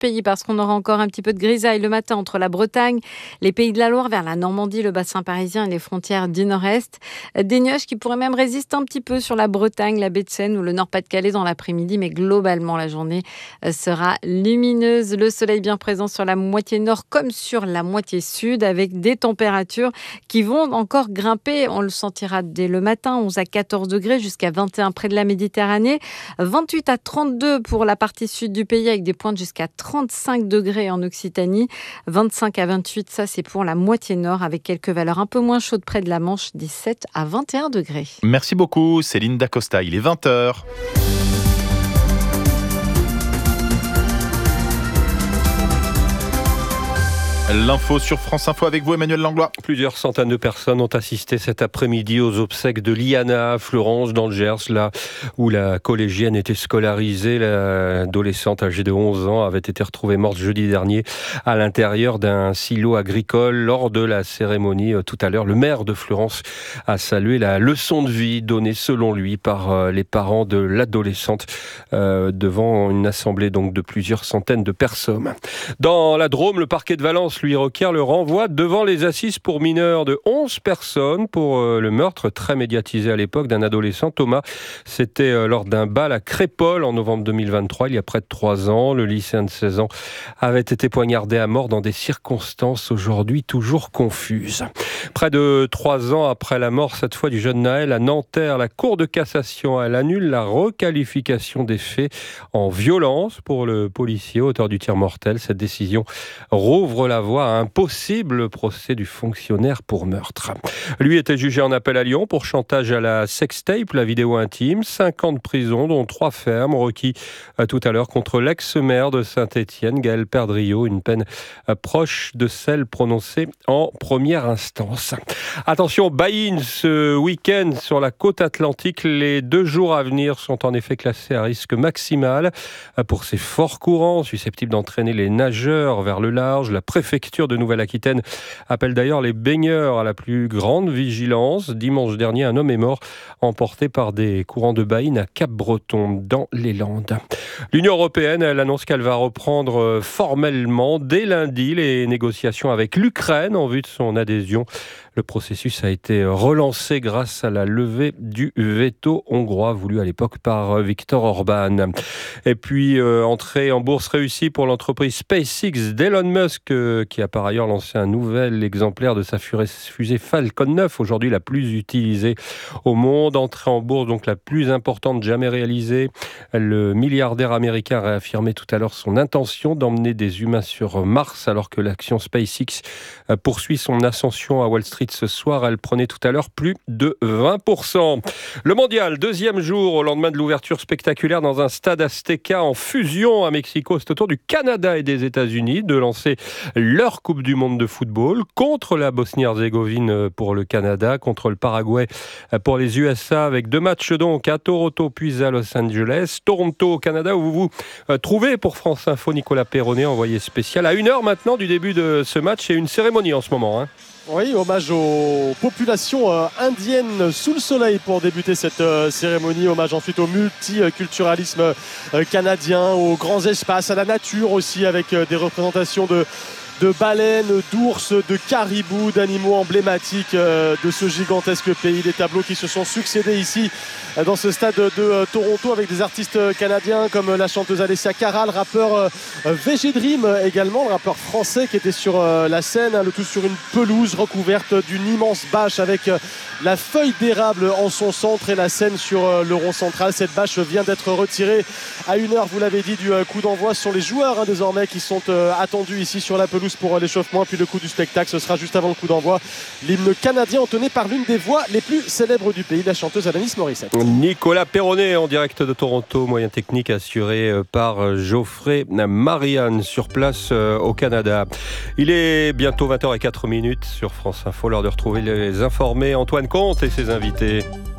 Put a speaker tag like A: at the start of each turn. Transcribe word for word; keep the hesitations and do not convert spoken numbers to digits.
A: pays parce qu'on aura encore un petit peu de grisaille le matin entre la Bretagne, les Pays de la Loire, vers la Normandie, le bassin parisien et les frontières du nord-est. Des nuages qui pourraient même résister un petit peu sur la Bretagne, la baie de Seine ou le Nord-Pas-de-Calais dans l'après-midi, mais globalement la journée sera lumineuse. Le soleil bien présent sur la moitié nord comme sur la moitié sud avec des températures qui vont encore grimper. On le sentira dès le matin, onze à quatorze degrés jusqu'à vingt et un près de la Méditerranée, vingt-huit à trente-deux pour la partie sud du pays avec des pointes jusqu'à trente-cinq degrés en Occitanie, vingt-cinq à vingt-huit, ça c'est pour la moitié nord avec quelques valeurs un peu moins chaudes près de la Manche, dix-sept à vingt et un degrés.
B: Merci beaucoup Céline Dacosta, il est vingt heures. L'info sur France Info avec vous, Emmanuel Langlois.
C: Plusieurs centaines de personnes ont assisté cet après-midi aux obsèques de Liana à Florence, dans le Gers, là où la collégienne était scolarisée. L'adolescente âgée de onze ans avait été retrouvée morte jeudi dernier à l'intérieur d'un silo agricole. Lors de la cérémonie, tout à l'heure, le maire de Florence a salué la leçon de vie donnée, selon lui, par les parents de l'adolescente euh, devant une assemblée donc de plusieurs centaines de personnes. Dans la Drôme, le parquet de Valence lui requiert le renvoi devant les assises pour mineurs de onze personnes pour euh, le meurtre très médiatisé à l'époque d'un adolescent, Thomas. C'était euh, lors d'un bal à Crépol en novembre deux mille vingt-trois, il y a près de trois ans. Le lycéen de seize ans avait été poignardé à mort dans des circonstances aujourd'hui toujours confuses. Près de trois ans après la mort, cette fois du jeune Naël à Nanterre, la Cour de cassation elle annule la requalification des faits en violence pour le policier auteur du tir mortel. Cette décision rouvre la voie à un possible procès du fonctionnaire pour meurtre. Lui était jugé en appel à Lyon pour chantage à la sextape, la vidéo intime. Cinq ans de prison, dont trois fermes, requis tout à l'heure contre l'ex-maire de Saint-Étienne, Gaël Perdriau, une peine proche de celle prononcée en première instance. Attention, buy-in ce week-end sur la côte atlantique. Les deux jours à venir sont en effet classés à risque maximal pour ces forts courants susceptibles d'entraîner les nageurs vers le large. La préfecture de Nouvelle-Aquitaine appelle d'ailleurs les baigneurs à la plus grande vigilance. Dimanche dernier, un homme est mort emporté par des courants de buy-in à Cap-Breton, dans les Landes. L'Union européenne, elle annonce qu'elle va reprendre formellement dès lundi les négociations avec l'Ukraine en vue de son adhésion. Le processus a été relancé grâce à la levée du veto hongrois voulu à l'époque par Viktor Orban. Et puis, euh, entrée en bourse réussie pour l'entreprise SpaceX d'Elon Musk, euh, qui a par ailleurs lancé un nouvel exemplaire de sa fusée Falcon neuf, aujourd'hui la plus utilisée au monde. Entrée en bourse donc la plus importante jamais réalisée. Le milliardaire américain a réaffirmé tout à l'heure son intention d'emmener des humains sur Mars, alors que l'action SpaceX poursuit son ascension à Wall Street ce soir. Elle prenait tout à l'heure plus de vingt pour cent. Le mondial, deuxième jour au lendemain de l'ouverture spectaculaire dans un stade Azteca en fusion à Mexico. C'est au tour du Canada et des États-Unis de lancer leur Coupe du Monde de football contre la Bosnie-Herzégovine pour le Canada, contre le Paraguay pour les U S A, avec deux matchs donc à Toronto puis à Los Angeles. Toronto au Canada, où vous vous trouvez pour France Info. Nicolas Perronnet, envoyé spécial à une heure maintenant du début de ce match, et une cérémonie en ce moment, hein.
D: Oui, hommage aux populations euh, indiennes sous le soleil pour débuter cette euh, cérémonie. Hommage ensuite au multiculturalisme euh, canadien, aux grands espaces, à la nature aussi, avec euh, des représentations de, de baleines, d'ours, de caribous, d'animaux emblématiques euh, de ce gigantesque pays. Des tableaux qui se sont succédés ici euh, dans ce stade de euh, Toronto, avec des artistes canadiens comme la chanteuse Alessia Cara, le rappeur euh, V G Dream également, le rappeur français qui était sur euh, la scène, hein, le tout sur une pelouse recouverte d'une immense bâche avec euh, la feuille d'érable en son centre et la scène sur euh, le rond central. Cette bâche vient d'être retirée à une heure, vous l'avez dit, du euh, coup d'envoi. Ce sont les joueurs hein, désormais qui sont euh, attendus ici sur la pelouse pour euh, l'échauffement, puis le coup du spectacle, ce sera juste avant le coup d'envoi. L'hymne canadien entonné par l'une des voix les plus célèbres du pays, la chanteuse Alanis Morissette.
C: Nicolas Perronnet en direct de Toronto, moyen technique assuré par Geoffrey Marianne sur place au Canada. Il est bientôt vingt heures zéro quatre sur France Info, l'heure de retrouver les informés Antoine Comte et ses invités.